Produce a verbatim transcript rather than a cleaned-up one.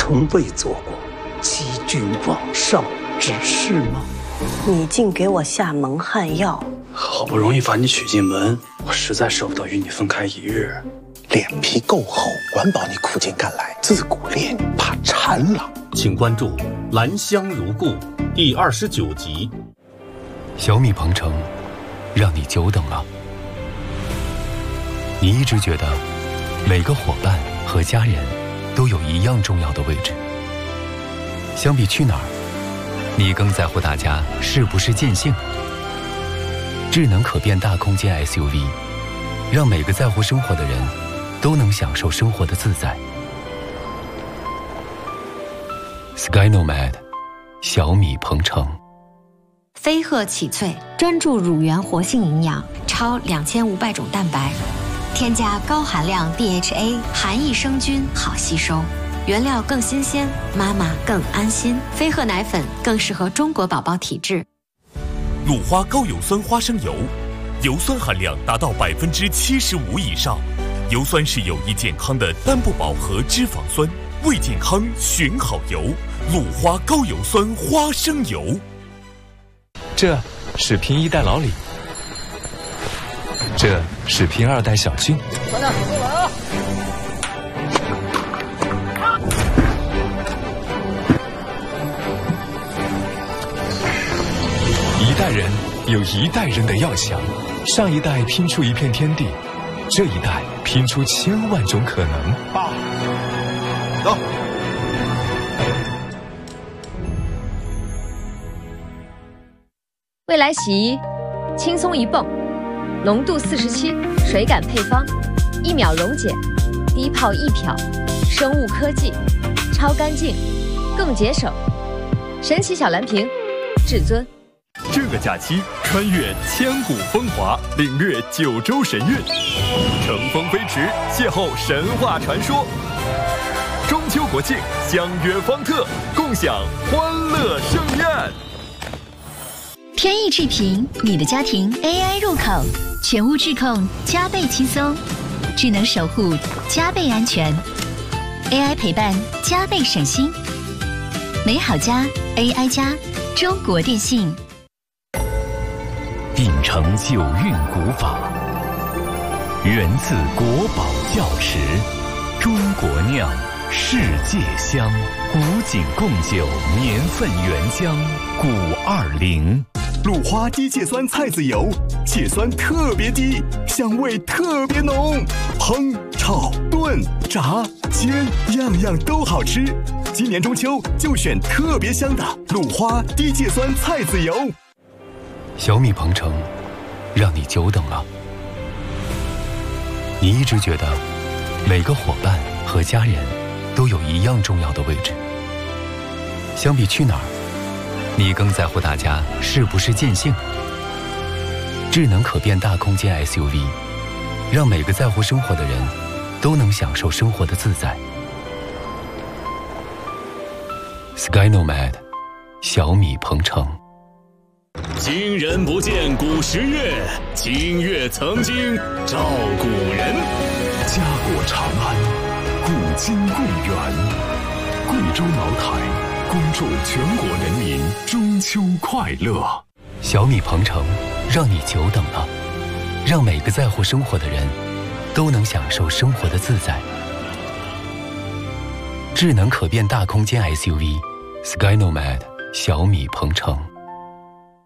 从未做过欺君罔上之事吗？ 你竟给我下蒙汗药！ 好不容易把你娶进门，我实在舍不得与你分开一日。 脸皮够厚，管保你苦尽甘来。自古烈女怕缠郎。 请关注《兰香如故》第二十九集。 小米鹏程，让你久等了。你一直觉得每个伙伴和家人都有一样重要的位置。相比去哪儿，你更在乎大家是不是尽兴。智能可变大空间 S U V， 让每个在乎生活的人都能享受生活的自在。Sky Nomad， 小米鹏程。 飞鹤启萃专注乳源活性营养，超两千五百种蛋白，添加高含量 D H A， 含益生菌，好吸收。原料更新鲜，妈妈更安心。飞鹤奶粉更适合中国宝宝体质。 鲁花高油酸花生油，油酸含量达到百分之七十五以上。油酸是有益健康的单不饱和脂肪酸，为健康选好油。鲁花高油酸花生油。 这是拼一代老李，这是拼二代小俊。 大家过来啊！ 一代人有一代人的要想，上一代拼出一片天地，这一代拼出千万种可能。 爸，走。 未来洗衣，轻松一泵，浓度四十七，水感配方，一秒溶解，低泡一漂，生物科技，超干净，更节省。神奇小蓝瓶，至尊。 这个假期穿越千古风华，领略九州神韵，乘风飞驰，邂逅神话传说。中秋国庆相约方特，共享欢乐盛宴。 天翼智屏，你的家庭 A I 入口，全屋智控加倍轻松，智能守护加倍安全 ，A I 陪伴加倍省心。美好家 A I 家，中国电信。 秉承九韵古法，源自国宝窖池，中国酿，世界香。古井贡酒年份原浆，古二零。 鲁花低芥酸菜籽油，芥酸特别低，香味特别浓，烹、炒、炖、炸、煎，样样都好吃。今年中秋就选特别香的鲁花低芥酸菜籽油。 小米鹏程，让你久等了。你一直觉得每个伙伴和家人都有一样重要的位置。相比去哪儿，你更在乎大家是不是尽兴。智能可变大空间 S U V， 让每个在乎生活的人都能享受生活的自在。Sky Nomad， 小米鹏程。 今人不见古时月，今月曾经照古人。 家国长安，古今贵园，贵州茅台恭祝全国人民中秋快乐。 小米鹏程，让你久等了，让每个在乎生活的人都能享受生活的自在。智能可变大空间 S U V， Sky Nomad， 小米鹏程。